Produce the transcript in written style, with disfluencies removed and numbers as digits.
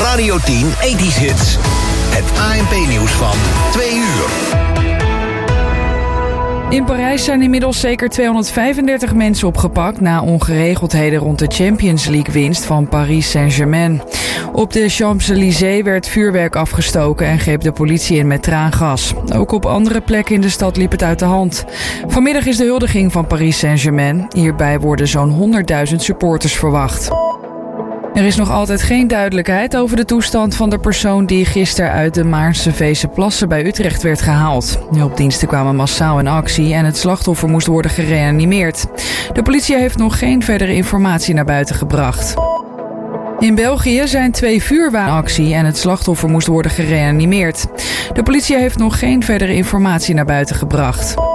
Radio 10 80's Hits. Het ANP-nieuws van 2 uur. In Parijs zijn inmiddels zeker 235 mensen opgepakt na ongeregeldheden rond de Champions League-winst van Paris Saint-Germain. Op de Champs-Élysées werd vuurwerk afgestoken en greep de politie in met traangas. Ook op andere plekken in de stad liep het uit de hand. Vanmiddag is de huldiging van Paris Saint-Germain. Hierbij worden zo'n 100.000 supporters verwacht. Er is nog altijd geen duidelijkheid over de toestand van de persoon die gisteren uit de Maartseveese plassen bij Utrecht werd gehaald. Hulpdiensten kwamen massaal in actie en het slachtoffer moest worden gereanimeerd. De politie heeft nog geen verdere informatie naar buiten gebracht. In België zijn 2 vuurwapenactie en het slachtoffer moest worden gereanimeerd. De politie heeft nog geen verdere informatie naar buiten gebracht.